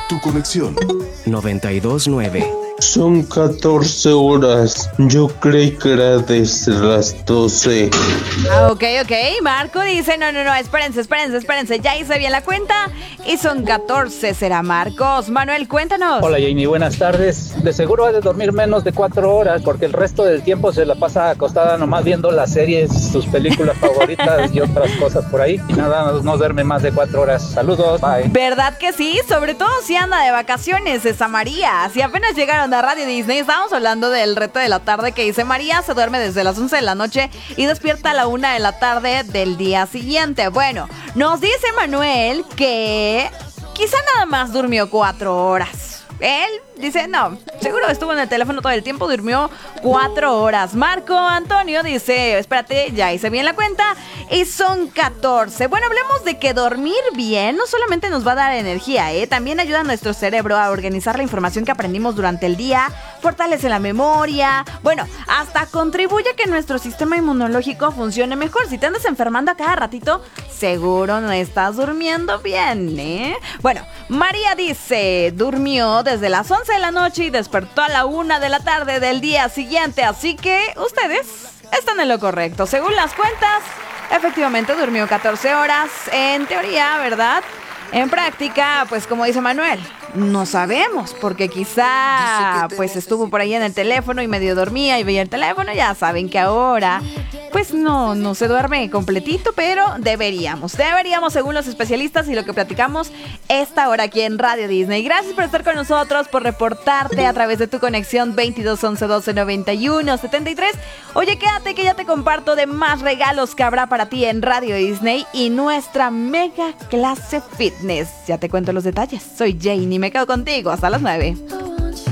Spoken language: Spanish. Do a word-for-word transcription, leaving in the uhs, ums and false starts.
Tu conexión. noventa y dos nueve. Son catorce horas. Yo creí que era desde las doce. Ah, ok, ok. Marco dice, no, no, no, espérense, espérense, espérense. Ya hice bien la cuenta y son catorce, será Marcos. Manuel, cuéntanos. Hola Jamie, buenas tardes. De seguro ha de dormir menos de cuatro horas porque el resto del tiempo se la pasa acostada nomás viendo las series, sus películas favoritas y otras cosas por ahí. Y nada, no duerme más de cuatro horas. Saludos, bye. ¿Verdad que sí? Sobre todo si anda de vacaciones, esa María. Si apenas llegaron a Radio Disney, estábamos hablando del reto de la tarde que dice María se duerme desde las once de la noche y despierta a la una de la tarde del día siguiente. Bueno, nos dice Manuel que quizá nada más durmió cuatro horas. Él dice, no, seguro estuvo en el teléfono todo el tiempo, durmió cuatro horas. Marco Antonio dice, espérate, ya hice bien la cuenta y son catorce. Bueno, hablemos de que dormir bien no solamente nos va a dar energía, ¿eh? También ayuda a nuestro cerebro a organizar la información que aprendimos durante el día, fortalece la memoria, bueno, hasta contribuye a que nuestro sistema inmunológico funcione mejor. Si te andas enfermando a cada ratito, seguro no estás durmiendo bien, ¿eh? Bueno, María dice, durmió desde las once de la noche y despertó a la una de la tarde del día siguiente, así que ustedes están en lo correcto. Según las cuentas, efectivamente durmió catorce horas, en teoría, ¿verdad? En práctica, pues como dice Manuel, no sabemos, porque quizá pues estuvo por ahí en el teléfono y medio dormía y veía el teléfono. Ya saben que ahora pues no, no se duerme completito, pero deberíamos, deberíamos según los especialistas y lo que platicamos esta hora aquí en Radio Disney. Gracias por estar con nosotros, por reportarte a través de tu conexión veintidós once doce noventa y uno setenta y tres. Oye, quédate que ya te comparto de más regalos que habrá para ti en Radio Disney y nuestra mega clase fitness. Ya te cuento los detalles. Soy Jane y me quedo contigo hasta las nueve.